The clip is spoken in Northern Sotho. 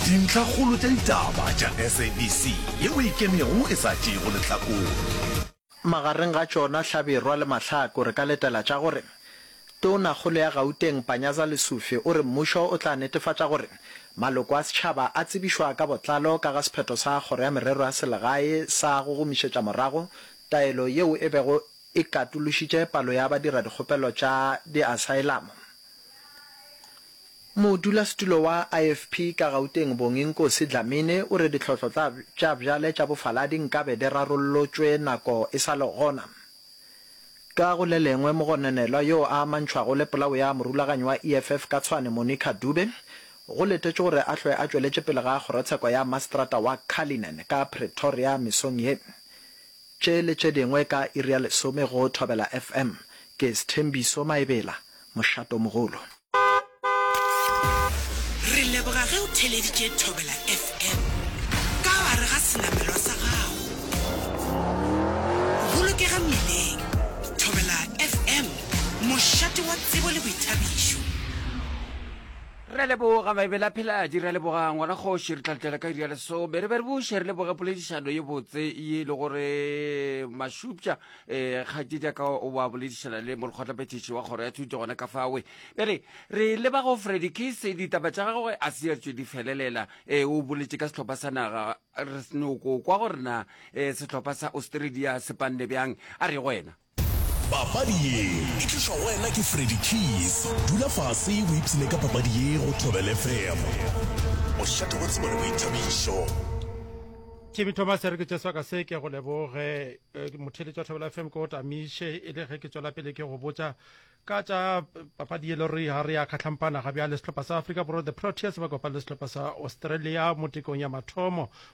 dintlhakgolo tša ditaba tša SABC yeo e kemego e sa tšego lehlakore. Magareng ga tšona Hlabirwa le Mahlako re ka letela tša gore tona kgolo ya Gauteng Panyaza Lesufi o re mmušo o tla netefatša gore maloko a setšhaba a tsebišwa ka botlalo ka ga sephetho sa kgoro ya merero ya selegae sa go gomišetša morago taelo yeo e bego e katološitše palo ya badira dikgopelo tša di-asylum. Modulasetulo wa IFP ka Gauteng Bonginkosi Dlamini o re ditlhotlho tša bjale tša bofaladi nkabe di rarollotšwe nako e sa le gona. Ka go le lengwe mogononelwa yo a mantšhwago le polao ya morulaganyi wa EFF ka tshwane Monica Dube go letetše gore a hlwe a tšweletše pele ga kgorotsheko ya mastrata wa Cullinan ka Pretoria mesong ye. Tše le tše dingwe ka iri ya lesome go Thobela FM ke Sthembiso Maebela mošato mogolo. Re leboga ge o theleditše Thobela FM ka gare ga senamelwa sa gago. Bolokega mmileng. Thobela FM mošate wa tsebo le boithabišo. Re leboga Maebela Phelaji, re leboga ngwana kgoši re tlatlela ka iri ya lesome re buše re leboga poledišano ye botse ye le gore Mašupša kgatšetša ka o ba boledišana le molekgotlaphethiši wa kgoro ya thuto gona ka fawe. Pele re leba go Freddy Case ditaba tša gagwe a se tšwe di felelela o boletše ka sehlopha sa naga re senoko kwa gore na sehlopha sa Australia se panne bjang a re wena Papadi ye e tlišwa wena ke Freddy Keys. Dula fase o ipsene ka papadi ye go Thobela FM mošate wa tsebo le boithabišo. Timmy Thomas re ke tswa ka se ke go leboge motheletša Thobela FM ko tamiše e le ge ke tswela pele ke go botša ka tša papadi le re ha re ya kgatlampana ga bja le sehlopha sa Afrika Borwa the Proteas ba kopa le sehlopha sa Australia mo tekong ya mathomo